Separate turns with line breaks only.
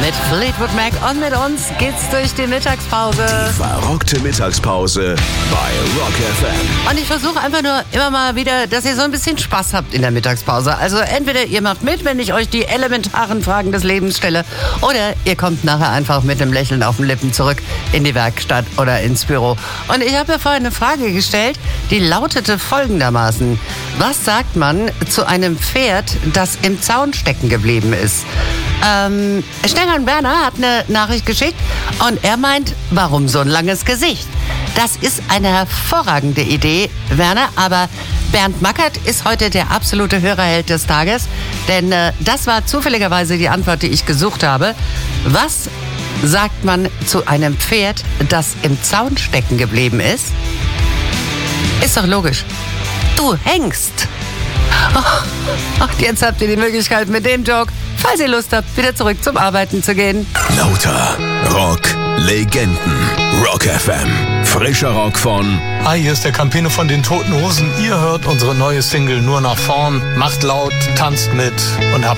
Mit Fleetwood Mac und mit uns geht's durch die Mittagspause.
Die verrockte Mittagspause bei Rock FM.
Und ich versuche einfach nur immer mal wieder, dass ihr so ein bisschen Spaß habt in der Mittagspause. Also entweder ihr macht mit, wenn ich euch die elementaren Fragen des Lebens stelle, oder ihr kommt nachher einfach mit einem Lächeln auf den Lippen zurück in die Werkstatt oder ins Büro. Und ich habe mir vorhin eine Frage gestellt, die lautete folgendermaßen. Was sagt man zu einem Pferd, das im Zaun stecken geblieben ist? Stefan Werner hat eine Nachricht geschickt und er meint, warum so ein langes Gesicht? Das ist eine hervorragende Idee, Werner, aber Bernd Mackert ist heute der absolute Hörerheld des Tages, denn das war zufälligerweise die Antwort, die ich gesucht habe. Was sagt man zu einem Pferd, das im Zaun stecken geblieben ist? Ist doch logisch. Du hängst. Und jetzt habt ihr die Möglichkeit mit dem Joke, falls ihr Lust habt, wieder zurück zum Arbeiten zu gehen.
Lauter Rock Legenden. Rock FM. Frischer Rock von...
Hi, hier ist der Campino von den Toten Hosen. Ihr hört unsere neue Single Nur nach vorn. Macht laut, tanzt mit und habt